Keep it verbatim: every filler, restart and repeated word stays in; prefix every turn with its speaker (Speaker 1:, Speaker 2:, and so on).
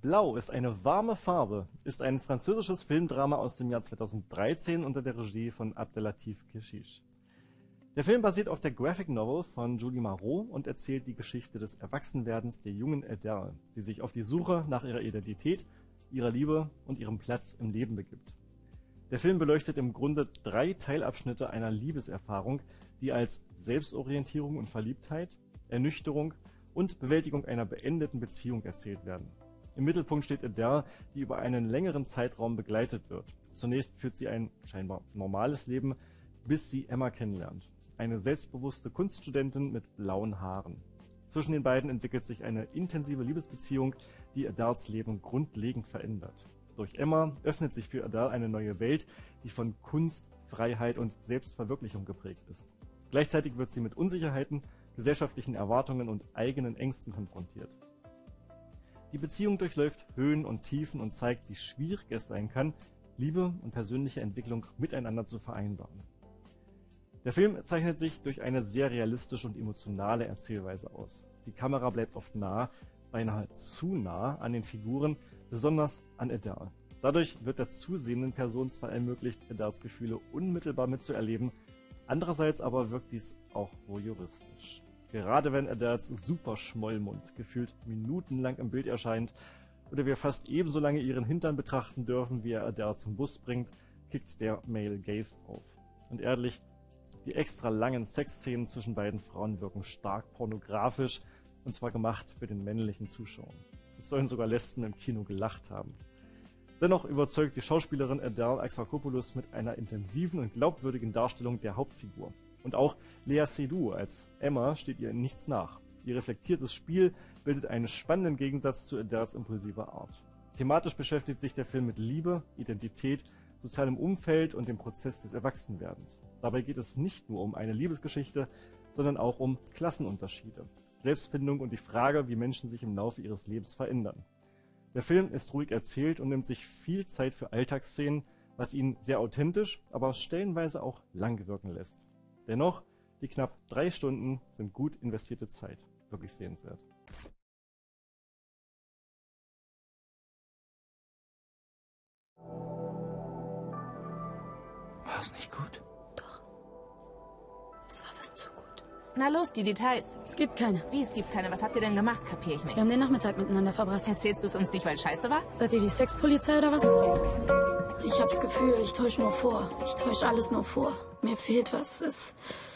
Speaker 1: Blau ist eine warme Farbe ist ein französisches Filmdrama aus dem Jahr zweitausenddreizehn unter der Regie von Abdelatif Kechiche. Der Film basiert auf der Graphic Novel von Julie Marot und erzählt die Geschichte des Erwachsenwerdens der jungen Adele, die sich auf die Suche nach ihrer Identität, ihrer Liebe und ihrem Platz im Leben begibt. Der Film beleuchtet im Grunde drei Teilabschnitte einer Liebeserfahrung, die als Selbstorientierung und Verliebtheit, Ernüchterung und Bewältigung einer beendeten Beziehung erzählt werden. Im Mittelpunkt steht Adele, die über einen längeren Zeitraum begleitet wird. Zunächst führt sie ein scheinbar normales Leben, bis sie Emma kennenlernt, eine selbstbewusste Kunststudentin mit blauen Haaren. Zwischen den beiden entwickelt sich eine intensive Liebesbeziehung, die Adeles Leben grundlegend verändert. Durch Emma öffnet sich für Adele eine neue Welt, die von Kunst, Freiheit und Selbstverwirklichung geprägt ist. Gleichzeitig wird sie mit Unsicherheiten, gesellschaftlichen Erwartungen und eigenen Ängsten konfrontiert. Die Beziehung durchläuft Höhen und Tiefen und zeigt, wie schwierig es sein kann, Liebe und persönliche Entwicklung miteinander zu vereinbaren. Der Film zeichnet sich durch eine sehr realistische und emotionale Erzählweise aus. Die Kamera bleibt oft nah, beinahe zu nah an den Figuren, besonders an Adele. Dadurch wird der zusehenden Person zwar ermöglicht, Adeles Gefühle unmittelbar mitzuerleben, andererseits aber wirkt dies auch voyeuristisch. Gerade wenn Adeles Superschmollmund gefühlt minutenlang im Bild erscheint oder wir fast ebenso lange ihren Hintern betrachten dürfen, wie er Adele zum Bus bringt, kickt der Male Gaze auf. Und ehrlich, die extra langen Sexszenen zwischen beiden Frauen wirken stark pornografisch, und zwar gemacht für den männlichen Zuschauer. Es sollen sogar Lesben im Kino gelacht haben. Dennoch überzeugt die Schauspielerin Adele Exarchopoulos mit einer intensiven und glaubwürdigen Darstellung der Hauptfigur. Und auch Léa Seydoux als Emma steht ihr in nichts nach. Ihr reflektiertes Spiel bildet einen spannenden Gegensatz zu Adeles impulsiver Art. Thematisch beschäftigt sich der Film mit Liebe, Identität, sozialem Umfeld und dem Prozess des Erwachsenwerdens. Dabei geht es nicht nur um eine Liebesgeschichte, sondern auch um Klassenunterschiede, Selbstfindung und die Frage, wie Menschen sich im Laufe ihres Lebens verändern. Der Film ist ruhig erzählt und nimmt sich viel Zeit für Alltagsszenen, was ihn sehr authentisch, aber stellenweise auch lang wirken lässt. Dennoch, die knapp drei Stunden sind gut investierte Zeit. Wirklich sehenswert.
Speaker 2: War es nicht gut?
Speaker 3: Doch. Es war fast zu gut.
Speaker 4: Na los, die Details.
Speaker 3: Es gibt keine.
Speaker 4: Wie, es gibt keine? Was habt ihr denn gemacht? Kapier ich nicht.
Speaker 3: Wir haben den Nachmittag miteinander verbracht.
Speaker 4: Erzählst du es uns nicht, weil scheiße war?
Speaker 3: Seid ihr die Sexpolizei oder was? Ich hab's Gefühl, ich täusch nur vor. Ich täusch alles nur vor. Mir fehlt was. Es...